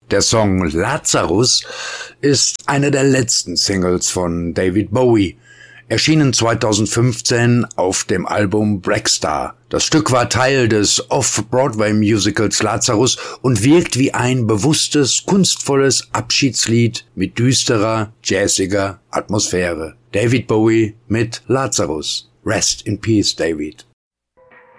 Der Song Lazarus ist eine der letzten Singles von David Bowie, erschienen 2015 auf dem Album Blackstar. Das Stück war Teil des Off-Broadway-Musicals Lazarus und wirkt wie ein bewusstes, kunstvolles Abschiedslied mit düsterer, jazziger Atmosphäre. David Bowie mit Lazarus. Rest in Peace, David.